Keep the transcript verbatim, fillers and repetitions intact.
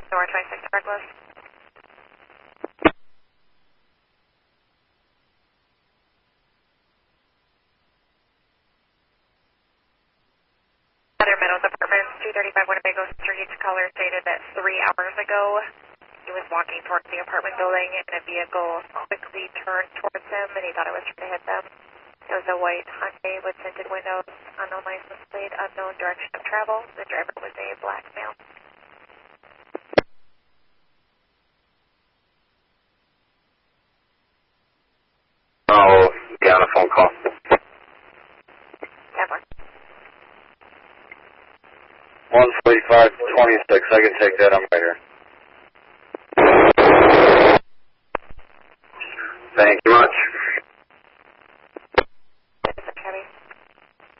Door twenty-six Douglas. Other Meadows Apartments, two thirty-five Winnebago Street. Caller stated that three hours ago he was walking towards the apartment building and a vehicle quickly turned towards him and he thought it was trying to hit them. It was a white Hyundai with tinted windows, unknown license plate, unknown direction of travel. The driver was a black male. Oh, yeah, on a phone call. Evelyn. one forty-five twenty-six, I can take that, I'm right here.